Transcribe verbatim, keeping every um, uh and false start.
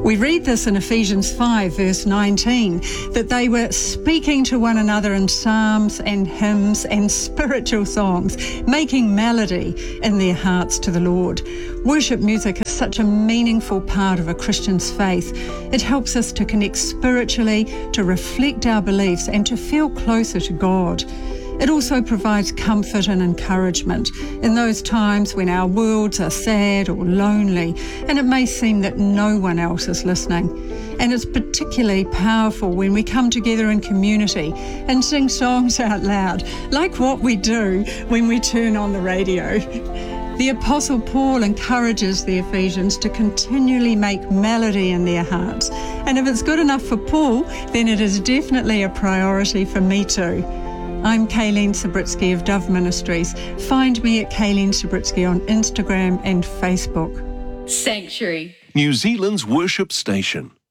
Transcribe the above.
We read this in Ephesians five, verse nineteen, that they were speaking to one another in psalms and hymns and spiritual songs, making melody in their hearts to the Lord. Worship music is such a meaningful part of a Christian's faith. It helps us to connect spiritually, to reflect our beliefs, and to feel closer to God. It also provides comfort and encouragement in those times when our worlds are sad or lonely and it may seem that no one else is listening. And it's particularly powerful when we come together in community and sing songs out loud, like what we do when we turn on the radio. The Apostle Paul encourages the Ephesians to continually make melody in their hearts. And if it's good enough for Paul, then it is definitely a priority for me too. I'm Kayleen Sabritsky of Dove Ministries. Find me at Kayleen Sabritsky on Instagram and Facebook. Sanctuary, New Zealand's worship station.